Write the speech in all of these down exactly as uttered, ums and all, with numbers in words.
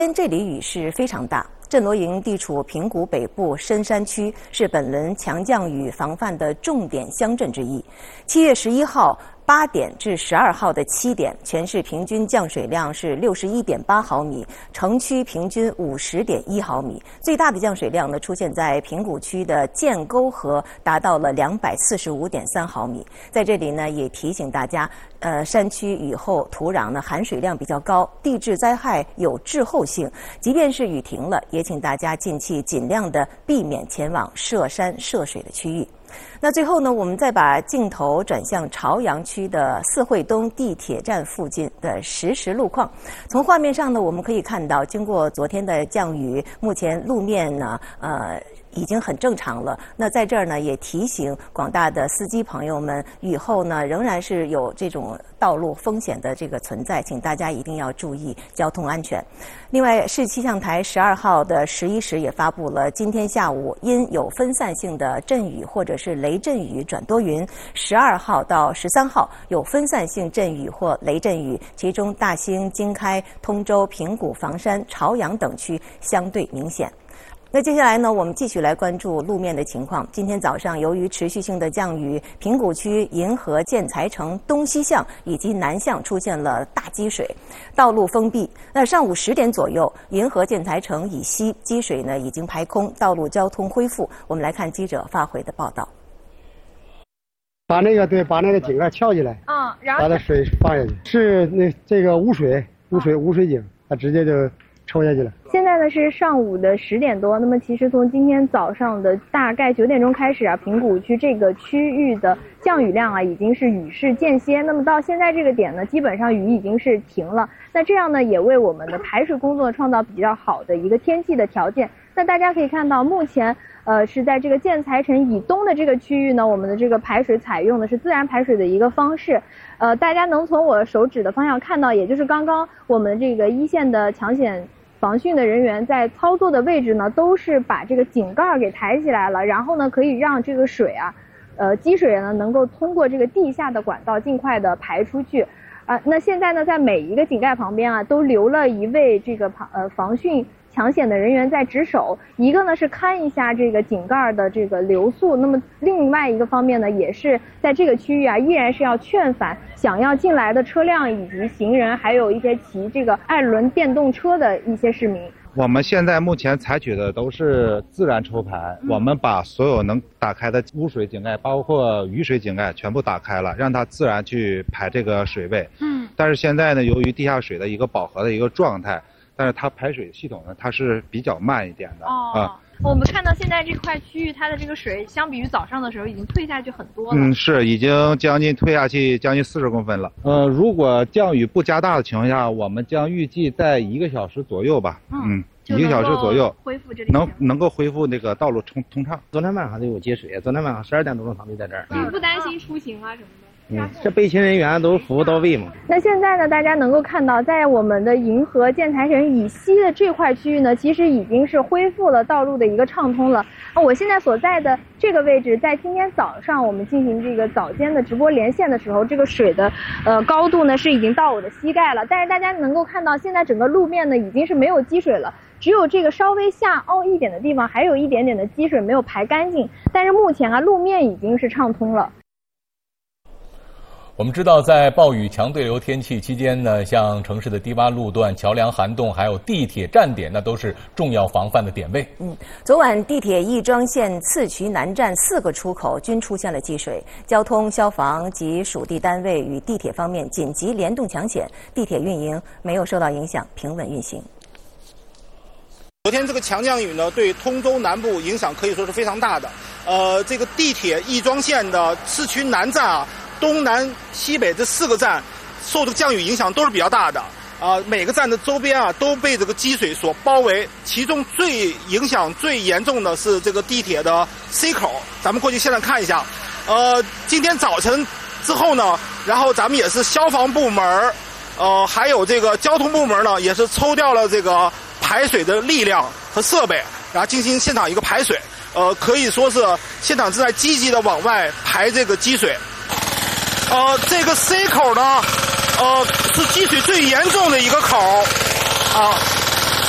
这里雨势非常大。震罗营地处平谷北部深山区，是本轮强降雨防范的重点乡镇之一。七月十一号八点至十二号的七点，全市平均降水量是六十一点八毫米，城区平均五十点一毫米。最大的降水量呢，出现在平谷区的建沟河，达到了两百四十五点三毫米。在这里呢，也提醒大家，呃，山区雨后土壤呢含水量比较高，地质灾害有滞后性。即便是雨停了，也请大家近期尽量的避免前往涉山涉水的区域。那最后呢，我们再把镜头转向朝阳区的四惠东地铁站附近的实时路况。从画面上呢，我们可以看到，经过昨天的降雨，目前路面呢，呃。已经很正常了。那在这儿呢，也提醒广大的司机朋友们，雨后呢仍然是有这种道路风险的这个存在，请大家一定要注意交通安全。另外，市气象台十二号的十一时也发布了，今天下午因有分散性的阵雨或者是雷阵雨转多云，十二号到十三号有分散性阵雨或雷阵雨，其中大兴、经开、通州、平谷、房山、朝阳等区相对明显。那接下来呢，我们继续来关注路面的情况。今天早上，由于持续性的降雨，平谷区银河建材城东西向以及南向出现了大积水，道路封闭。那上午十点左右，银河建材城以西积水呢已经排空，道路交通恢复。我们来看记者发回的报道。 把那个对，把那个井盖撬起来， 嗯，然后把那水放下去，是那这个污水，污水污水井，它直接就抽下去了。 现在呢是上午的十点多，那么其实从今天早上的大概九点钟开始啊，平谷区这个区域的降雨量啊已经是雨势间歇，那么到现在这个点呢，基本上雨已经是停了。那这样呢，也为我们的排水工作创造比较好的一个天气的条件。那大家可以看到，目前呃是在这个建材城以东的这个区域呢，我们的这个排水采用的是自然排水的一个方式。呃，大家能从我手指的方向看到，也就是刚刚我们这个一线的抢险防汛的人员在操作的位置呢，都是把这个井盖给抬起来了，然后呢，可以让这个水啊，呃，积水呢能够通过这个地下的管道尽快的排出去。啊、呃，那现在呢，在每一个井盖旁边啊，都留了一位这个防呃防汛抢险的人员在值守，一个呢是看一下这个井盖的这个流速，那么另外一个方面呢，也是在这个区域啊，依然是要劝返想要进来的车辆以及行人，还有一些骑这个二轮电动车的一些市民。 我们现在目前采取的都是自然抽排，嗯、我们把所有能打开的污水井盖，包括雨水井盖全部打开了，让它自然去排这个水位。嗯。但是现在呢，由于地下水的一个饱和的一个状态，但是它排水系统呢，它是比较慢一点的。 哦。啊、我们看到现在这块区域，它的这个水相比于早上的时候已经退下去很多了。 嗯，是已经将近退下去将近四十公分了。呃，如果降雨不加大的情况下，我们将预计在一个小时左右吧。嗯。嗯一个小时左右恢复这里能能够恢复那个道路通通畅。 昨天晚上就有积水，昨天晚上十二点多钟他们就在这儿。 你不担心出行啊什么的？ 嗯，这备勤人员都服务到位嘛。 那现在呢，大家能够看到，在我们的银河建材城以西的这块区域呢，其实已经是恢复了道路的一个畅通了。那我现在所在的这个位置，在今天早上我们进行这个早间的直播连线的时候，这个水的呃高度呢是已经到我的膝盖了。但是大家能够看到，现在整个路面呢已经是没有积水了。只有这个稍微下凹一点的地方，还有一点点的积水没有排干净。但是目前啊，路面已经是畅通了。 我们知道，在暴雨强对流天气期间呢，像城市的低洼路段、桥梁涵洞，还有地铁站点，那都是重要防范的点位。 嗯，昨晚地铁亦庄线次渠南站四个出口均出现了积水，交通、消防及属地单位与地铁方面紧急联动抢险，地铁运营没有受到影响，平稳运行。 昨天这个强降雨呢，对通州南部影响可以说是非常大的。呃，这个地铁亦庄线的次渠南站啊，东南西北这四个站，受这个降雨影响都是比较大的。啊、呃，每个站的周边啊都被这个积水所包围，其中最影响最严重的是这个地铁的 C 口。咱们过去现在看一下。呃，今天早晨之后呢，然后咱们也是消防部门，呃，还有这个交通部门呢，也是抽调了这个排水的力量和设备，然后进行现场一个排水，呃，可以说是现场正在积极的往外排这个积水。呃，这个 C 口呢，呃，是积水最严重的一个口，啊，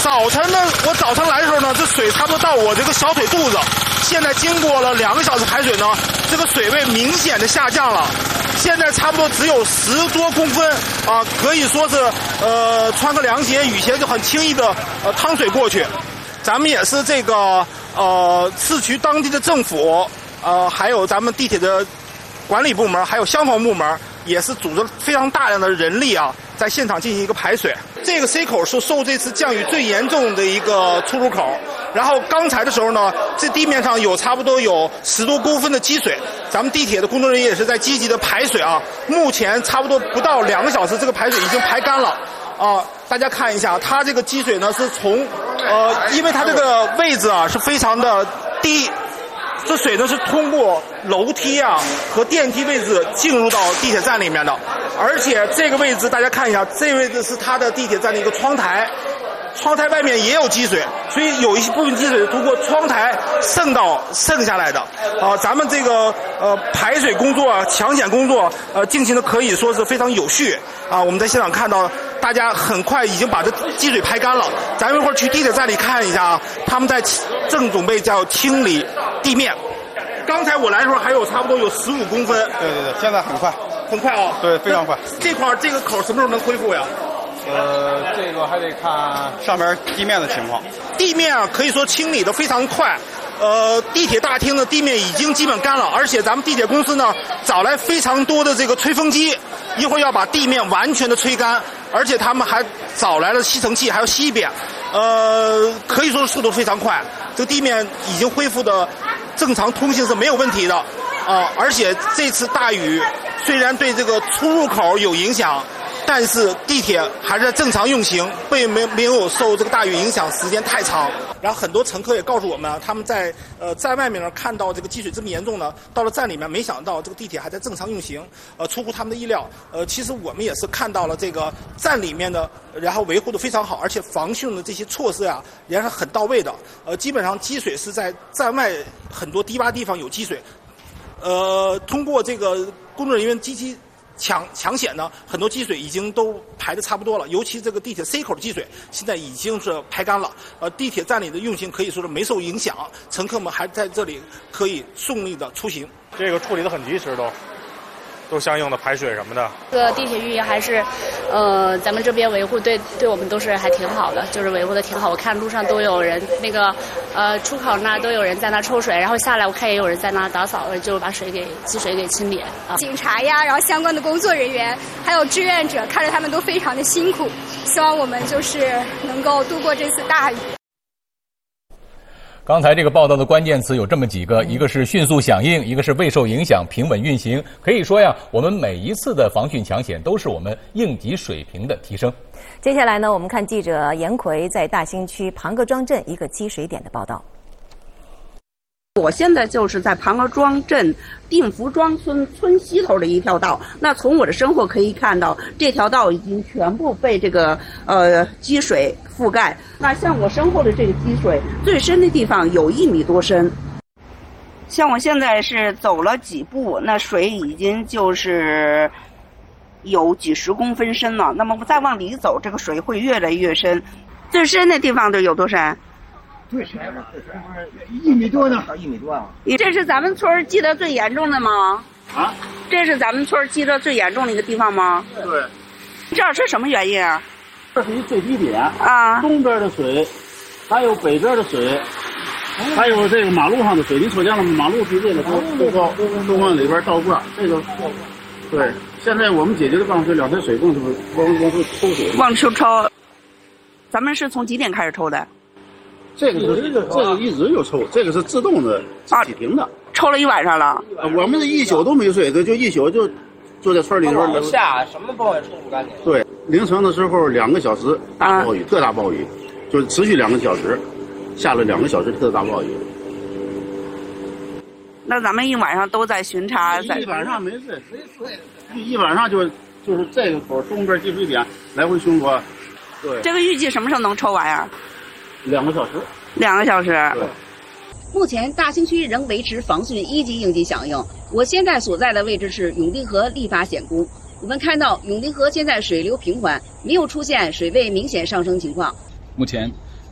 早晨呢，我早晨来的时候呢，这水差不多到我这个小腿肚子。现在经过了两个小时排水呢，这个水位明显的下降了。现在差不多只有十多公分啊，可以说是呃穿个凉鞋、雨鞋就很轻易的呃趟水过去。咱们也是这个呃市区当地的政府呃还有咱们地铁的管理部门，还有消防部门，也是组织非常大量的人力啊，在现场进行一个排水。这个 C 口是受这次降雨最严重的一个出入口。然后刚才的时候呢，这地面上有差不多有十多公分的积水，咱们地铁的工作人员也是在积极的排水啊。目前差不多不到两个小时，这个排水已经排干了啊。大家看一下，它这个积水呢是从呃，因为它这个位置啊是非常的低。这水呢是通过楼梯啊和电梯位置进入到地铁站里面的，而且这个位置大家看一下，这位置是它的地铁站的一个窗台，窗台外面也有积水，所以有一部分积水通过窗台渗到渗下来的。啊，咱们这个呃排水工作、抢险工作呃进行的可以说是非常有序啊。我们在现场看到，大家很快已经把这积水排干了。咱们一会儿去地铁站里看一下啊，他们在正准备叫清理地面。刚才我来的时候还有差不多有十五公分。 对对对，现在很快， 很快啊。 对，非常快。 这块这个口什么时候能恢复呀？ 呃，这个还得看上面地面的情况。 地面啊，可以说清理的非常快。呃，地铁大厅的地面已经基本干了，而且咱们地铁公司呢找来非常多的这个吹风机，一会儿要把地面完全的吹干，而且他们还找来了吸尘器，还要吸一遍。呃，可以说速度非常快，这个地面已经恢复的正常通行是没有问题的啊、呃。而且这次大雨虽然对这个出入口有影响，但是地铁还是正常运行，并没没有受这个大雨影响时间太长。然后很多乘客也告诉我们，他们在呃在外面呢看到这个积水这么严重呢，到了站里面没想到这个地铁还在正常运行，呃出乎他们的意料。呃，其实我们也是看到了这个站里面的，然后维护的非常好，而且防汛的这些措施啊也是很到位的。呃，基本上积水是在站外很多低洼地方有积水，呃，通过这个工作人员积极抢抢险呢，很多积水已经都排的差不多了，尤其这个地铁 C 口的积水现在已经是排干了。呃，地铁站里的运行可以说是没受影响，乘客们还在这里可以顺利的出行。 这个处理的很及时都。都相应的排水什么的。 这个地铁运营还是，呃，咱们这边维护对对我们都是还挺好的，就是维护的挺好。我看路上都有人，那个呃出口那都有人在那抽水，然后下来我看也有人在那打扫，就把水给积水给清理啊。 警察呀，然后相关的工作人员，还有志愿者，看着他们都非常的辛苦，希望我们就是能够度过这次大雨。 刚才这个报道的关键词有这么几个，一个是迅速响应，一个是未受影响、平稳运行。可以说呀，我们每一次的防汛抢险都是我们应急水平的提升。 接下来呢，我们看记者严奎在大兴区庞各庄镇一个积水点的报道。 我现在就是在庞各庄镇定福庄村村西头的一条道，那从我的身后可以看到，这条道已经全部被这个呃积水覆盖。那像我身后的这个积水，最深的地方有一米多深。像我现在是走了几步，那水已经就是有几十公分深了。那么再往里走，这个水会越来越深。最深的地方都有多深？ 最深了，一米多呢，一米多啊！ 这是咱们村积得最严重的吗？ 啊， 这是咱们村积得最严重的一个地方吗？ 对。 这是什么原因啊？ 这是一最低点啊， 东边的水，还有北边的水，还有这个马路上的水。你瞅见了吗？马路比这个都都高，都往里边倒挂。这个，对。现在我们解决的办法是两台水泵，是不是往往出抽水？ 往出抽。咱们是从几点开始抽的？ 这个是这个一直就抽，这个是自动的自己停的， 抽了一晚上了。 我们这一宿都没睡，就就一宿就就在村里边下什么暴雨抽不干净。 对，凌晨的时候两个小时大暴雨，啊、特大暴雨，就持续两个小时，下了两个小时特大暴雨。 那咱们一晚上都在巡查， 一晚上没睡，一晚上就就是这个口东边积水点来回巡逻。对， 这个预计什么时候能抽完呀？ 两个小时， 两个小时。 对。 目前大兴区仍维持防汛一级应急响应。我现在所在的位置是永定河立法险宫。我们看到永定河现在水流平缓，没有出现水位明显上升情况。 目前